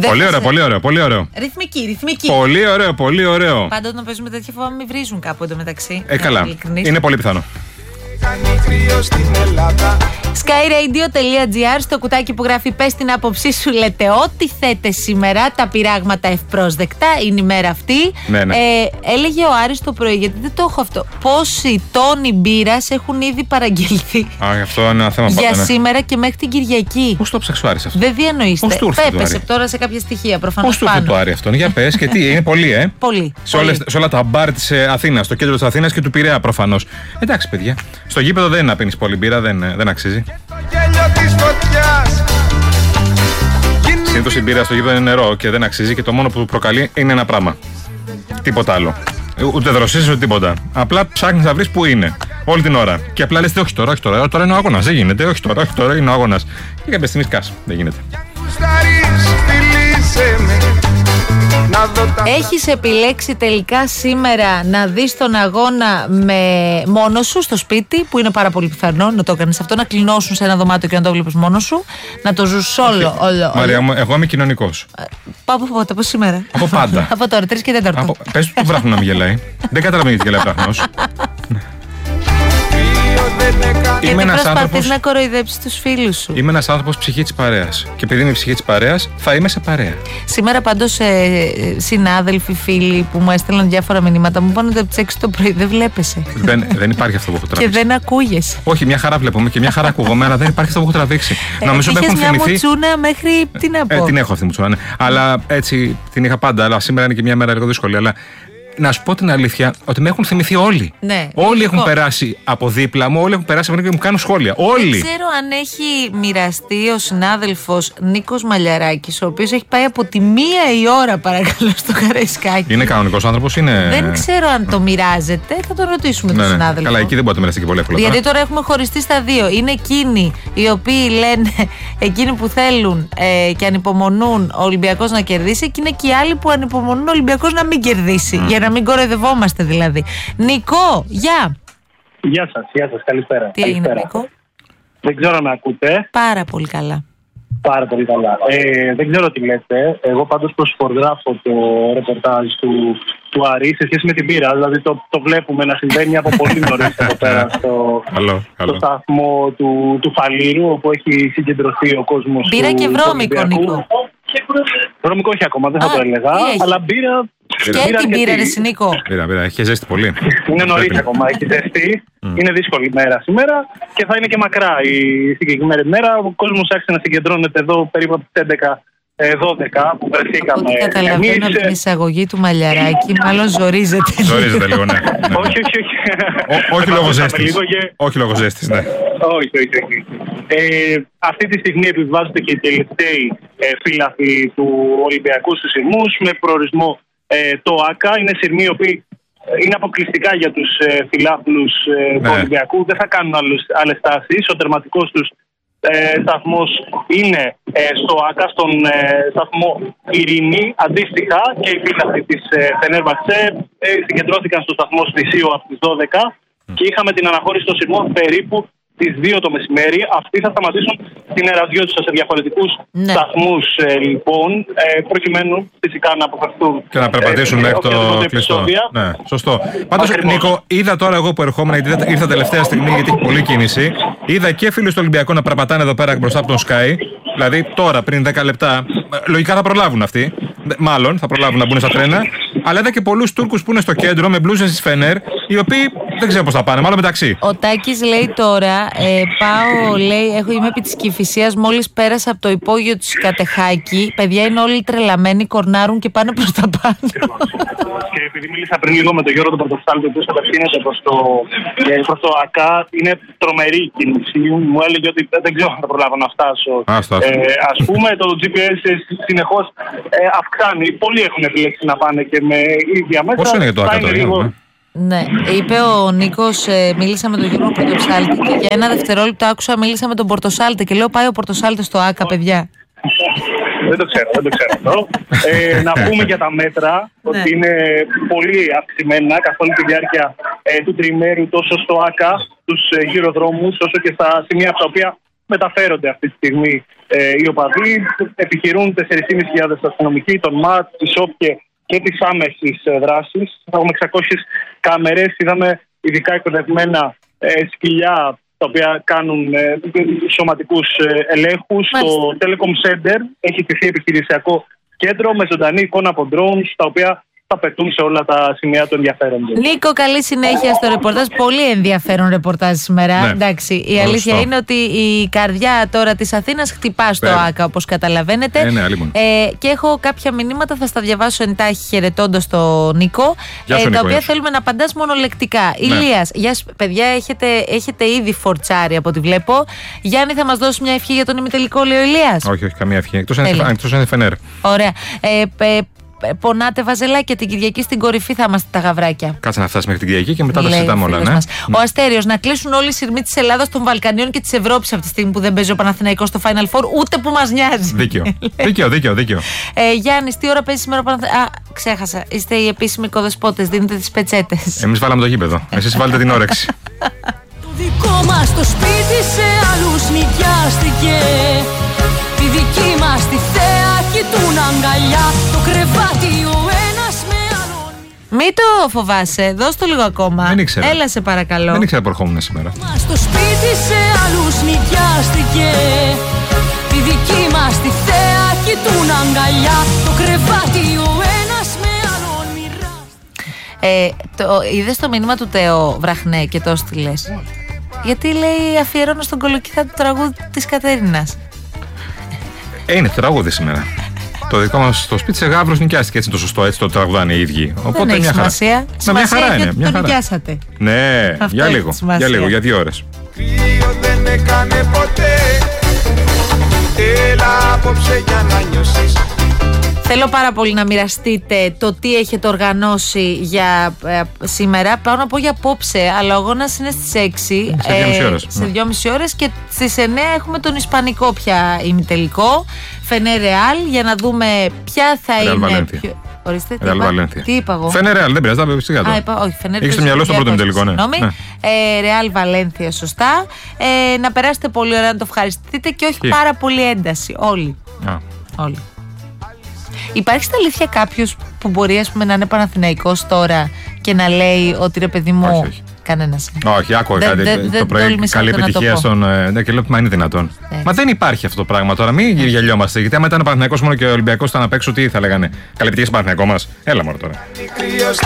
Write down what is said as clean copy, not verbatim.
Πολύ ωραίο. Ρυθμική. Πολύ ωραίο. Πάντα όταν παίζουμε τέτοια φοβάμαι μη βρίζουν κάπου εντωμεταξύ. Καλά. Είναι πολύ πιθανό. skyradio.gr, στο κουτάκι που γράφει πες την άποψή σου, λέτε ό,τι θέτε σήμερα. Τα πειράγματα ευπρόσδεκτα, είναι η μέρα αυτή. Ναι. Έλεγε ο Άρης το πρωί, γιατί δεν το έχω αυτό, πόσοι τόνοι μπύρας έχουν ήδη παραγγελθεί αυτό είναι ένα θέμα για σήμερα και μέχρι την Κυριακή. Πώς το ψάξω Άρης αυτό? Δεν διανοείστε. Πέπεσε τώρα σε κάποια στοιχεία προφανώς. Πώς του ήρθε το Άρη αυτόν? Για πες, και τι, είναι πολύ, Πολύ. Σε όλα τα μπαρ της Αθήνας, στο κέντρο της Αθήνας και του Πειραιά προφανώς. Εντάξει, παιδιά. Στο γήπεδο δεν είναι να πίνεις πολύ μπύρα, δεν αξίζει. Συνήθως η μπύρα στο γήπεδο είναι νερό και δεν αξίζει και το μόνο που προκαλεί είναι ένα πράγμα. Τίποτα άλλο. Ούτε δροσίσεις ούτε τίποτα. Απλά ψάχνεις να βρεις που είναι. Όλη την ώρα. Και απλά λες όχι τώρα είναι ο αγώνας. Δεν γίνεται. Όχι τώρα είναι ο αγώνας. Και κάποια στιγμή σκάς. Δεν γίνεται. Έχεις επιλέξει τελικά σήμερα να δεις τον αγώνα μόνος σου στο σπίτι, που είναι πάρα πολύ πιθανό να το έκανες αυτό, να κλεινώσουν σε ένα δωμάτιο και να το βλέπεις μόνος σου, να το ζεις όλο. Μαρία μου, εγώ είμαι κοινωνικός. Από πότε, από σήμερα? Από πάντα. Από τώρα, 3 και 4. Πες του βράχνου να μην γελάει. Δεν καταλαβαίνει γιατί γελάει βράχνος. Γιατί προσπαθείς να κοροϊδέψεις τους φίλους σου. Είμαι ένας άνθρωπος ψυχή της παρέας. Και επειδή είμαι ψυχή της παρέας, θα είμαι σε παρέα. Σήμερα πάντως συνάδελφοι, φίλοι που μου έστελναν διάφορα μηνύματα μου είπαν ότι από τις 6 το πρωί δεν βλέπεσαι. Δεν υπάρχει αυτό που έχω τραβήξει. Και δεν ακούγεσαι. Όχι, μια χαρά βλέπουμε και μια χαρά ακούγομαι, αλλά δεν υπάρχει αυτό που έχω τραβήξει. Νομίζω ότι έχουν θυμηθεί. Μια μουτσούνα μέχρι τι να πω. Την έχω αυτή η μουτσούνα, ναι. Αλλά έτσι την είχα πάντα. Αλλά σήμερα είναι και μια μέρα λίγο δύσκολη. Αλλά να σου πω την αλήθεια, ότι με έχουν θυμηθεί όλοι. Ναι, όλοι έχουν περάσει από δίπλα μου, όλοι έχουν περάσει από δίπλα μου και μου κάνουν σχόλια. Όλοι. Δεν ξέρω αν έχει μοιραστεί ο συνάδελφος Νίκος Μαλιαράκης, ο οποίος έχει πάει από τη 1 η ώρα, παρακαλώ, στο Καραϊσκάκι. Είναι κανονικός άνθρωπος, είναι. Δεν ξέρω αν το μοιράζεται, θα τον ρωτήσουμε τον συνάδελφο. Καλά, εκεί δεν μπορεί να το μοιραστεί και πολύ εύκολα. Γιατί τώρα έχουμε χωριστεί στα δύο. Είναι εκείνοι οι οποίοι λένε, εκείνοι που θέλουν και ανυπομονούν ο Ολυμπιακός να κερδίσει, και είναι και οι άλλοι που ανυπομονούν ο Ολυμπιακός να μην κερδίσει. Να μην κοροϊδευόμαστε δηλαδή. Νικό, γεια! Γεια σας, καλησπέρα. Τι έγινε, Νικό? Δεν ξέρω αν ακούτε. Πάρα πολύ καλά. Πάρα πολύ καλά. Δεν ξέρω τι λέτε. Εγώ πάντως προσφοργράφω το ρεπορτάζ του Άρη σε σχέση με την πύρα. Δηλαδή το βλέπουμε να συμβαίνει από πολύ νωρίς εδώ πέρα στο σταθμό του Φαλήρου, όπου έχει συγκεντρωθεί ο κόσμος. Μπύρα και βρώμικο, Νικό. Βρώμικο όχι ακόμα, δεν θα το έλεγα. Αλλά μπύρα. Και την πύρα, ρε Νικό. Πύρα, έχει ζέστη πολύ. Είναι νωρίς ακόμα, έχει ζέστη. Είναι δύσκολη μέρα σήμερα και θα είναι και μακρά η συγκεκριμένη μέρα. Ο κόσμος άρχισε να συγκεντρώνεται εδώ περίπου από τις 11-12 που βρεθήκαμε. Από ό,τι καταλαβαίνω από την εισαγωγή του Μαλιαράκη, μάλλον ζορίζεται. Ζορίζεται λίγο, ναι. Όχι. Όχι λόγω ζέστης, ναι. Όχι. Αυτή τη στιγμή επιβάζονται και οι τελευταίοι φύλαθλοι του Ολυμπιακού στους σειρμούς με προορισμό το ΆΚΑ. Είναι σειρμοί οι οποίοι είναι αποκλειστικά για τους φιλάθλους του Ολυμπιακού. Δεν θα κάνουν άλλες τάσεις. Ο τερματικός τους σταθμός είναι στο ΆΚΑ, στον σταθμό Ειρηνή. Αντίστοιχα και οι φίλαθλοι της Φενέρμπαχτσε συγκεντρώθηκαν στο σταθμό Σλυσίου από τις 12 και είχαμε την αναχώρηση των σειρμών περίπου τις 2 το μεσημέρι. Αυτοί θα σταματήσουν την ερασδιότητα σε διαφορετικούς σταθμούς λοιπόν, προκειμένου φυσικά να αποφευθούν και να περπατήσουν μέχρι το κλειστό. Ναι, σωστό. Πάντως, Νίκο, είδα τώρα εγώ που ερχόμουν, γιατί ήρθα τελευταία στιγμή, γιατί έχει πολλή κίνηση. Είδα και φίλους του Ολυμπιακού να περπατάνε εδώ πέρα μπροστά από τον Sky. Δηλαδή τώρα, πριν 10 λεπτά, λογικά θα προλάβουν αυτοί. Μάλλον θα προλάβουν να μπουν στα τρένα. Αλλά είδα και πολλούς Τούρκους που είναι στο κέντρο με μπλούζες της Φενέρ, οι οποίοι δεν ξέρω πώς θα πάνε, μάλλον μεταξύ. Ο Τάκης λέει τώρα, είμαι επί της Κηφισίας, μόλις πέρασα από το υπόγειο του Κατεχάκη. Παιδιά είναι όλοι τρελαμένοι, κορνάρουν και πάνε προς τα πάνω. Και επειδή μίλησα πριν λίγο με τον Γιώργο τον Πρωτοστάλτη, ο οποίος κατευθύνεται προς το ΑΚΑ, είναι τρομερή η κίνηση. Μου έλεγε ότι δεν ξέρω αν θα προλάβω να φτάσω. Ας πούμε, το GPS συνεχώς αυξάνει. Πολλοί έχουν επιλέξει να πάνε και με ίδια μέσα. Πόσο είναι για το ΑΚΑ τώρα? Ναι, είπε ο Νίκος, μίλησα με τον Γιώργο Πορτοσάλτη και για ένα δευτερόλεπτο άκουσα μίλησα με τον Πορτοσάλτη και λέω πάει ο Πορτοσάλτη στο ΆΚΑ, παιδιά. Δεν το ξέρω αυτό. Να πούμε για τα μέτρα ότι είναι πολύ αυξημένα καθ' όλη τη διάρκεια του τριημέρου τόσο στο ΆΚΑ, στους γυροδρόμους, όσο και στα σημεία από τα οποία μεταφέρονται αυτή τη στιγμή οι οπαδοί. Επιχειρούν 4.500 αστυνομικοί, τον ΜΑΤ, τη ΣΟΠΚΕ και τη άμεση δράση. Έχουμε 600 κάμερες. Είδαμε ειδικά εκπαιδευμένα σκυλιά τα οποία κάνουν σωματικούς ελέγχους. Το Telecom Center έχει στηθεί επιχειρησιακό κέντρο με ζωντανή εικόνα από drones, τα οποία θα πετούν σε όλα τα σημεία του ενδιαφέροντος. Νίκο, καλή συνέχεια στο ρεπορτάζ. Πολύ ενδιαφέρον ρεπορτάζ σήμερα. Ναι. Εντάξει, η αλήθεια είναι ότι η καρδιά τώρα της Αθήνας χτυπά στο ΆΚΑ, όπως καταλαβαίνετε. Και έχω κάποια μηνύματα, θα στα διαβάσω εντάχει χαιρετώντας τον Νίκο. Τα οποία θέλουμε να απαντάς μονολεκτικά. Ηλίας, γεια σας παιδιά, έχετε ήδη φορτσάρει από ό,τι βλέπω. Γιάννη, θα μας δώσει μια ευχή για τον ημιτελικό, λέει ο Ηλίας. Όχι, καμία ευχή. Εκτός αν είναι Φενέρ. Ωραία. Πονάτε βαζελάκια την Κυριακή στην κορυφή θα είμαστε τα γαβράκια. Κάτσε να φτάσει μέχρι την Κυριακή και μετά τα συζητάμε όλα. Ναι. Ο Αστέριος, να κλείσουν όλοι οι σειρμοί της Ελλάδας, των Βαλκανίων και της Ευρώπης αυτή τη στιγμή που δεν παίζει ο Παναθηναϊκός στο Final Four, ούτε που μας νοιάζει. Δίκαιο. Γιάννης, τι ώρα παίζει σήμερα ο Παναθηναϊκός? Ξέχασα. Είστε οι επίσημοι οικοδεσπότες, δίνετε τις πετσέτες. Εμείς βάλαμε το γήπεδο. Εσείς βάλετε την όρεξη. Το δικό μας το σπίτι σε άλλους νοικιάστηκε. Τη δική μας τη θέα κοιτούν αγκαλιά. Το κρεβάτι ο ένας με άλλον. Μην το φοβάσαι, δώσ' το λίγο ακόμα. Δεν ήξερα. Έλα σε παρακαλώ. Δεν ήξερα που ερχόμουν σήμερα. Το σπίτι σε άλλους νοικιάστηκε. Τη δική μας τη θέα κοιτούν αγκαλιά. Το κρεβάτι ο ένας με άλλον μοιράστηκε. Είδες το μήνυμα του Τεό Βραχνέ και το στείλες? Γιατί λέει αφιερώνω στον Κολοκυθά το τραγούδι της Κατέρινας. Είναι τραγούδι σήμερα. Το δικό μας το σπίτι σε Γαύρος νοικιάστηκε. Έτσι το σωστό, έτσι το τραγουδάνε οι ίδιοι. Οπότε δεν έχει σημασία. Μια χαρά είναι. Το νοικιάσατε. Ναι, για λίγο, για 2 ώρες. Κρύο δεν έκανε ποτέ. Έλα απόψε για να νιώσεις. Θέλω πάρα πολύ να μοιραστείτε το τι έχετε οργανώσει για σήμερα. Πάω να πω για απόψε, αλλά ο αγώνας είναι στις 6. Σε 2,5 ώρες και στις 9 έχουμε τον Ισπανικό πια ημιτελικό. Φενέρ Ρεάλ, για να δούμε ποια θα είναι. Ορίστε, τι είπα εγώ? Φενέρ Ρεάλ, δεν πειράζει, θα σιγά. Όχι, Φενέρ. Έχεις στο μυαλό στο πρώτο ημιτελικό, ναι. Ρεάλ Βαλένθια, σωστά. Να περάσετε πολύ ωραία, να το ευχαριστείτε και όχι πάρα πολύ ένταση. Όλοι. Υπάρχει στα αλήθεια κάποιος που μπορεί, ας πούμε, να είναι Παναθηναϊκός τώρα και να λέει ότι ρε παιδί μου. Όχι. Κανένας. Όχι, άκουγα κάτι το πρωί. Καλή επιτυχία στον. Ναι, και λέω μα είναι δυνατόν. Μα δεν υπάρχει αυτό το πράγμα τώρα. Μην γελιόμαστε. Γιατί άμα ήταν ο Παναθηναϊκός μόνο και ο Ολυμπιακός ήταν απ' έξω, τι θα λέγανε? Καλή επιτυχία στον Παναθηναϊκό μας. Έλα μόνο τώρα.